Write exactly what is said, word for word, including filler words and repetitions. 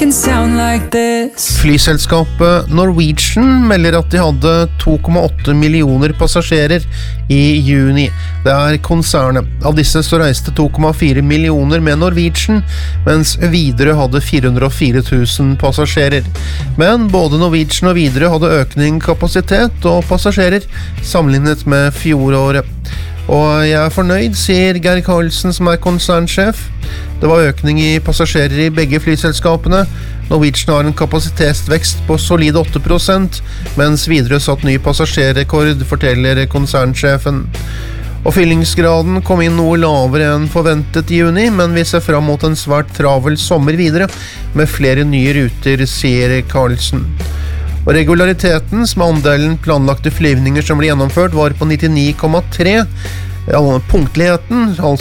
Flyselskapet Norwegian melder at de hadde to komma åtte millioner passasjerer i juni. Det er konsernet. Av disse så reiste to komma fire millioner med Norwegian, mens Widerøe hadde fire hundre og fire tusen passasjerer. Men både Norwegian og Widerøe hadde økning i kapasitet og passasjerer sammenlignet med fjoråret. Og jeg er fornøyd, sier Geir Karlsen, som er konsernsjef. Det var økning i passasjerer i begge flyselskapene. Norwegian har en kapasitetsvekst på solide åtte prosent, mens Widerøe satt ny passasjerrekord, forteller konsernsjefen. Og fyllingsgraden kom inn noe lavere enn forventet i juni, men vi ser frem mot en svært travel sommer videre, med flere nye ruter, sier Karlsen. Og regulariteten, som er andelen planlagte flyvninger som ble gjennomført, var på nittini komma tre. Punktligheten, altså